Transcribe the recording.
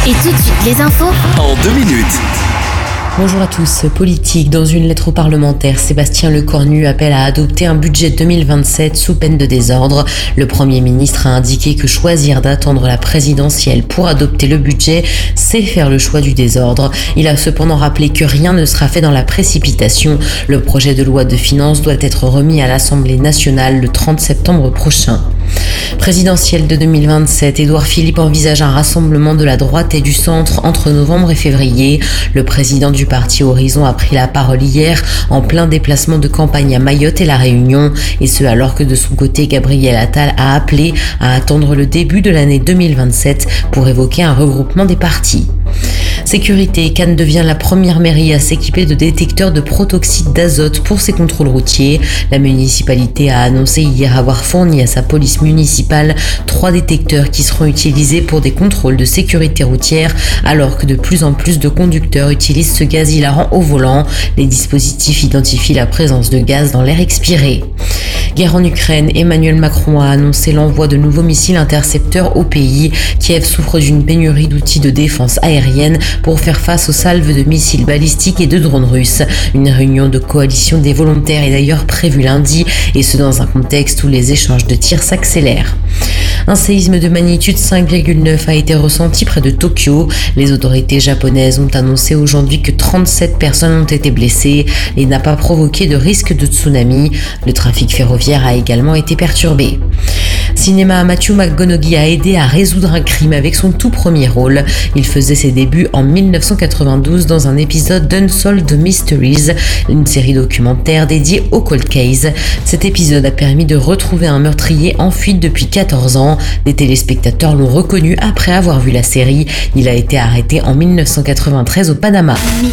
Et tout de suite, les infos en 2 minutes. Bonjour à tous. Politique. Dans une lettre aux parlementaires, Sébastien Lecornu appelle à adopter un budget 2027 sous peine de désordre. Le Premier ministre a indiqué que choisir d'attendre la présidentielle pour adopter le budget, c'est faire le choix du désordre. Il a cependant rappelé que rien ne sera fait dans la précipitation. Le projet de loi de finances doit être remis à l'Assemblée nationale le 30 septembre prochain. Présidentielle de 2027, Édouard Philippe envisage un rassemblement de la droite et du centre entre novembre et février. Le président du parti Horizon a pris la parole hier en plein déplacement de campagne à Mayotte et La Réunion, et ce alors que de son côté, Gabriel Attal a appelé à attendre le début de l'année 2027 pour évoquer un regroupement des partis. Sécurité, Cannes devient la première mairie à s'équiper de détecteurs de protoxyde d'azote pour ses contrôles routiers. La municipalité a annoncé hier avoir fourni à sa police municipale 3 détecteurs qui seront utilisés pour des contrôles de sécurité routière, alors que de plus en plus de conducteurs utilisent ce gaz hilarant au volant. Les dispositifs identifient la présence de gaz dans l'air expiré. Guerre en Ukraine, Emmanuel Macron a annoncé l'envoi de nouveaux missiles intercepteurs au pays. Kiev souffre d'une pénurie d'outils de défense aérienne pour faire face aux salves de missiles balistiques et de drones russes. Une réunion de coalition des volontaires est d'ailleurs prévue lundi, et ce dans un contexte où les échanges de tirs s'accélèrent. Un séisme de magnitude 5,9 a été ressenti près de Tokyo. Les autorités japonaises ont annoncé aujourd'hui que 37 personnes ont été blessées et n'a pas provoqué de risque de tsunami. Le trafic ferroviaire a également été perturbé. Cinéma, Matthew McConaughey a aidé à résoudre un crime avec son tout premier rôle. Il faisait ses débuts en 1992 dans un épisode d'Unsolved Mysteries, une série documentaire dédiée au cold case. Cet épisode a permis de retrouver un meurtrier en fuite depuis 14 ans. Les téléspectateurs l'ont reconnu après avoir vu la série. Il a été arrêté en 1993 au Panama.